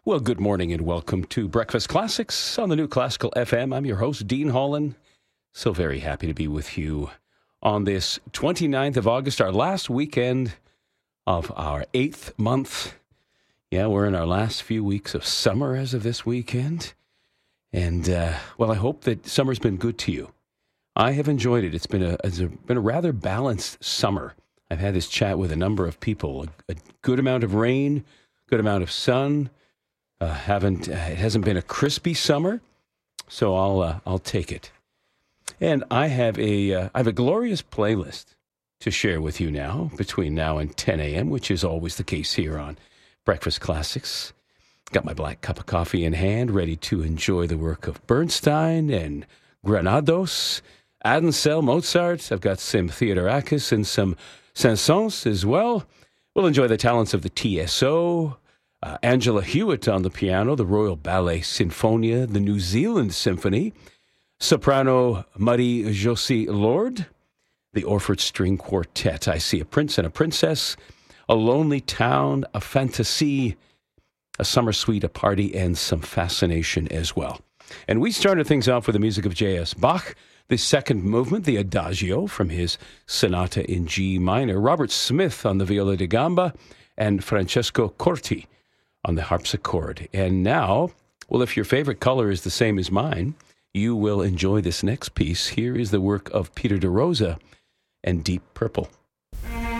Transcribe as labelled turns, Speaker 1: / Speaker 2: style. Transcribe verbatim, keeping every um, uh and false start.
Speaker 1: Well, good morning and welcome to Breakfast Classics on the New Classical F M. I'm your host, Dean Holland. So very happy to be with you on this twenty-ninth of August, our last weekend of our eighth month. Yeah, we're in our last few weeks of summer as of this weekend. And, uh, well, I hope that summer's been good to you. I have enjoyed it. It's been a, it's a, been a rather balanced summer. I've had this chat with a number of people. A, a good amount of rain, good amount of sun. Uh, haven't uh, it hasn't been a crispy summer, so I'll uh, I'll take it. And I have a uh, I have a glorious playlist to share with you now between now and ten a.m., which is always the case here on Breakfast Classics. Got my black cup of coffee in hand, ready to enjoy the work of Bernstein and Granados, Adensel, Mozart. I've got some Theodorakis and some Saint-Saëns as well. We'll enjoy the talents of the T S O. Uh, Angela Hewitt on the piano, the Royal Ballet Sinfonia, the New Zealand Symphony, soprano Marie-Josée Lord, the Orford String Quartet. I see a prince and a princess, a lonely town, a fantasy, a summer suite, a party, and some fascination as well. And we started things off with the music of J S Bach, the second movement, the Adagio from his Sonata in G minor, Robert Smith on the viola da gamba, and Francesco Corti on the harpsichord. And now, well, if your favorite color is the same as mine, you will enjoy this next piece. Here is the work of Peter de Rosa and Deep Purple.